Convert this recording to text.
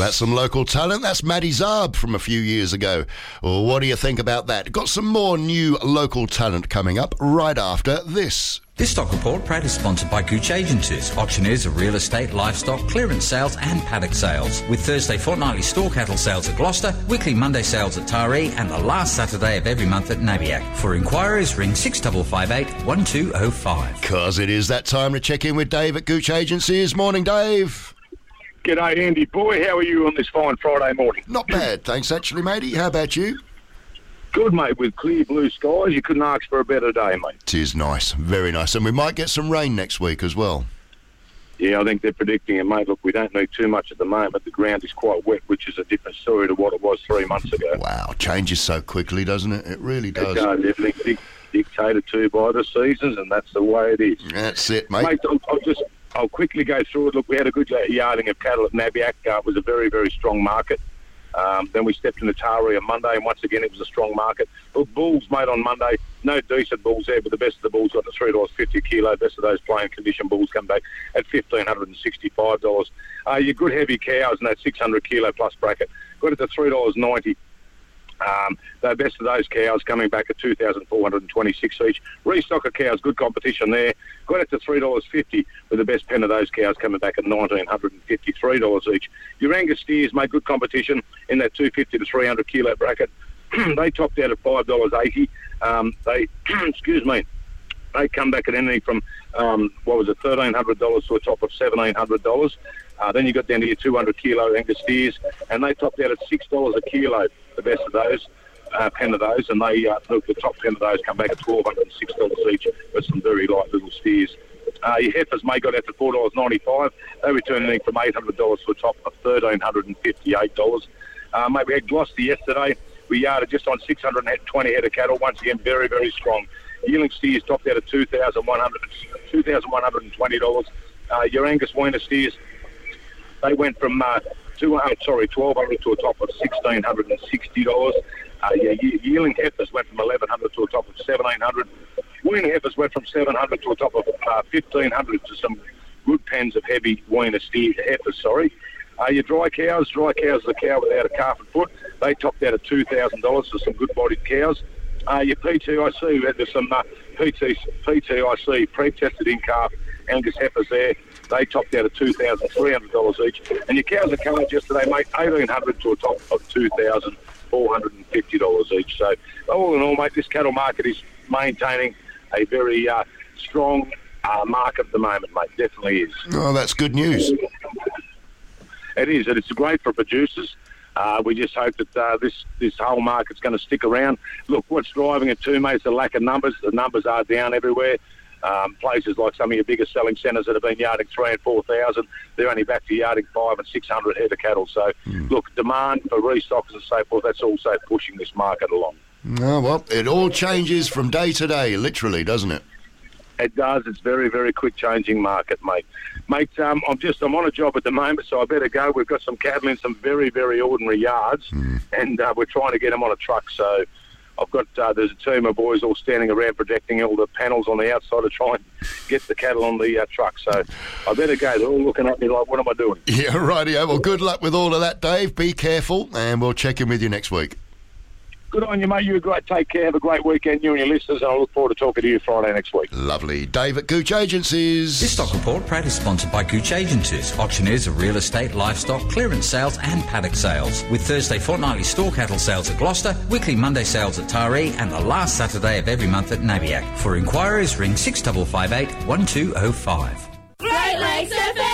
that's some local talent. That's Maddie Zarb from a few years ago. Well, what do you think about that? Got some more new local talent coming up right after this. This stock report proudly sponsored by Gooch Agencies, auctioneers of real estate, livestock, clearance sales and paddock sales. With Thursday fortnightly store cattle sales at Gloucester, weekly Monday sales at Taree and the last Saturday of every month at Nabiac. For inquiries, ring 6558 1205. Cause it is that time to check in with Dave at Gooch Agencies. Morning, Dave. G'day, Andy. Boy, how are you on this fine Friday morning? Not bad, thanks actually, matey. How about you? Good, mate. With clear blue skies, you couldn't ask for a better day, mate. It is nice, very nice. And we might get some rain next week as well. Yeah, I think they're predicting it, mate. Look, we don't need too much at the moment. The ground is quite wet, which is a different story to what it was 3 months ago. Wow, changes so quickly, doesn't it? It really does. It does. Everything's dictated to by the seasons, and that's the way it is. That's it, mate. Mate, I'll quickly go through it. Look, we had a good yarding of cattle at Nabiac. It was a very, very strong market. Then we stepped into Taree on Monday, and once again, it was a strong market. Look, bulls, mate, on Monday, no decent bulls there, but the best of the bulls got to $3.50 a kilo. Best of those plain condition bulls come back at $1,565. Your good heavy cows in that 600 kilo plus bracket got it to $3.90. The best of those cows coming back at $2,426 each. Restocker cows, good competition there. Got it to $3.50 with the best pen of those cows coming back at $1,953 each. Your Angus steers made good competition in that 250 to 300 kilo bracket. They topped out at $5.80. They come back at anything from, $1,300 to a top of $1,700. Then you got down to your 200 kilo Angus steers, and they topped out at $6 a kilo, the best of those, pen of those, and they the top 10 of those come back at $1,206 each with some very light little steers. Your heifers may got out to $4.95. They returned anything from $800 to a top of $1,358. Mate, we had Gloucester yesterday. We yarded just on 620 head of cattle. Once again, very, very strong. Yearling steers topped out at $2,120. Your Angus weaner steers, they went from $1,200 to a top of $1,660. Your yearling heifers went from $1,100 to a top of $1,700. Weaner heifers went from $700 to a top of $1,500 to some good pens of heavy weaner heifers. Your dry cows is a cow without a calf and foot. They topped out at $2,000 for some good-bodied cows. Your PTIC, we had some PTIC pre-tested in-calf Angus heifers there. They topped out at $2,300 each. And your cows and calves yesterday, mate, $1,800 to a top of $2,450 each. So all in all, mate, this cattle market is maintaining a very strong market at the moment, mate. Definitely is. Oh, that's good news. It is, and it's great for producers. We just hope that this whole market's going to stick around. Look, what's driving it too, mate, is the lack of numbers. The numbers are down everywhere. Places like some of your biggest selling centres that have been yarding 3,000 and 4,000, they're only back to yarding 500 and 600 head of cattle. So, look, demand for restockers and so forth, that's also pushing this market along. Oh, well, it all changes from day to day, literally, doesn't it? It does. It's very, very quick changing market, mate. Mate, I'm on a job at the moment, so I better go. We've got some cattle in some very, very ordinary yards, and we're trying to get them on a truck. So I've got there's a team of boys all standing around protecting all the panels on the outside to try and get the cattle on the truck. So I better go. They're all looking at me like, what am I doing? Yeah, rightio. Well, good luck with all of that, Dave. Be careful, and we'll check in with you next week. Good on you, mate. You take care. Have a great weekend, you and your listeners, and I look forward to talking to you Friday next week. Lovely. Dave at Gooch Agencies. This stock report proudly sponsored by Gooch Agencies, auctioneers of real estate, livestock, clearance sales and paddock sales. With Thursday fortnightly store cattle sales at Gloucester, weekly Monday sales at Taree and the last Saturday of every month at Nabiac. For inquiries, ring 6558 1205. Great Lakes FM!